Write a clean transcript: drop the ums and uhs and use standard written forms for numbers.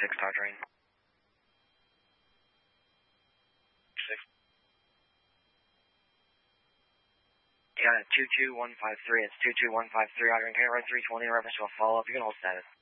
start drain. 6. Yeah, 22153. It's 22153. Outer drain, right 320. Reference to a follow up. You can hold status.